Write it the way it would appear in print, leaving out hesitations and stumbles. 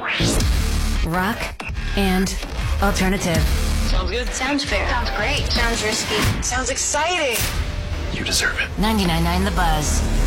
Rock and alternative. Sounds good. Sounds fair. Sounds great. Sounds risky. Sounds exciting. You deserve it. 99.9 The Buzz.